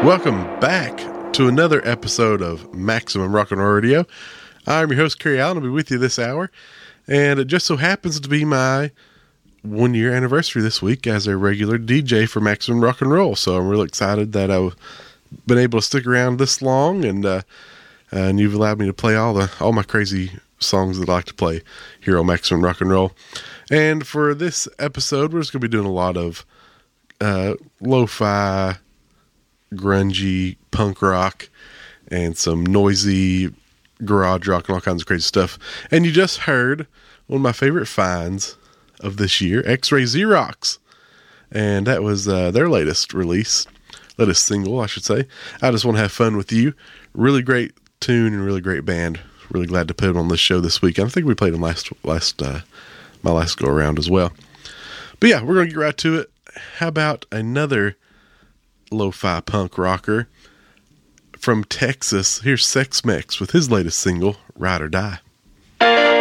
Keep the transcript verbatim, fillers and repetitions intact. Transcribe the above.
Welcome back to another episode of Maximum Rock and Roll Radio. I'm your host, Kerry Allen. I'll be with you this hour. And it just so happens to be my one year anniversary this week as a regular D J for Maximum Rock and Roll. So I'm really excited that I've been able to stick around this long, and uh, and you've allowed me to play all the all my crazy songs that I like to play here on Maximum Rock and Roll. And for this episode, we're just going to be doing a lot of uh, lo-fi, grungy punk rock and some noisy garage rock and all kinds of crazy stuff. And you just heard one of my favorite finds of this year, X-Ray Xerox, and that was uh, their latest release, latest single, I should say. I Just Want to Have Fun With You. Really great tune and really great band. Really glad to put them on this show this week. I think we played them last last uh, my last go around as well. But yeah, we're gonna get right to it. How about another lo-fi punk rocker from Texas? Here's Sex Mex with his latest single, Ride or Die.